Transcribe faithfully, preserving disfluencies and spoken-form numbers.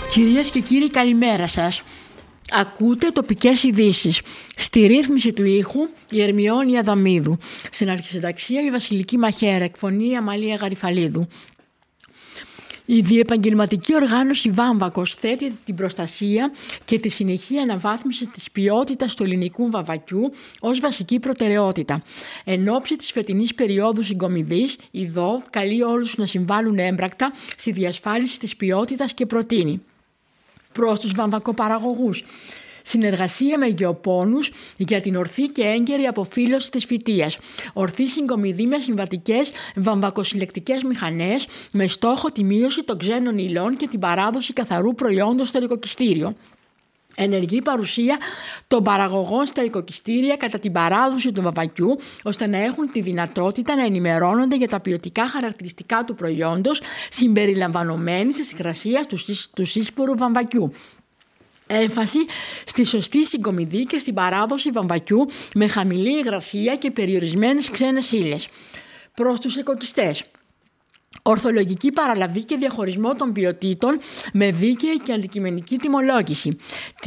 Κυρίες και κύριοι, καλημέρα σας. Ακούτε τοπικές ειδήσεις. Στη ρύθμιση του ήχου η Ερμιόνη Αδαμίδου. Στην αρχισυνταξία η Βασιλική Μαχαίρα. Εκφωνή η Αμαλία Γαριφαλίδου. Η διεπαγγελματική οργάνωση Βάμβακος θέτει την προστασία και τη συνεχή αναβάθμιση της ποιότητας του ελληνικού βαμβακιού ως βασική προτεραιότητα. Εν ώψη της φετινής περίοδου συγκομιδής, η ΔΟΒ καλεί όλους να συμβάλλουν έμπρακτα στη διασφάλιση της ποιότητας και προτείνει προς τους βαμβακοπαραγωγούς συνεργασία με γεωπόνους για την ορθή και έγκαιρη αποφύλωση της φυτείας. Ορθή συγκομιδή με συμβατικές βαμβακοσυλλεκτικές μηχανές με στόχο τη μείωση των ξένων υλών και την παράδοση καθαρού προϊόντος στο οικοκυστήριο. Ενεργή παρουσία των παραγωγών στα οικοκυστήρια κατά την παράδοση του βαμβακιού, ώστε να έχουν τη δυνατότητα να ενημερώνονται για τα ποιοτικά χαρακτηριστικά του προϊόντος συμπεριλαμβανομένης της υγρασίας του σύσπορου βαμβακιού. Έμφαση στη σωστή συγκομιδή και στην παράδοση βαμβακιού με χαμηλή υγρασία και περιορισμένες ξένες ύλες. Προς τους οικοκυστές. Ορθολογική παραλαβή και διαχωρισμό των ποιοτήτων με δίκαιη και αντικειμενική τιμολόγηση.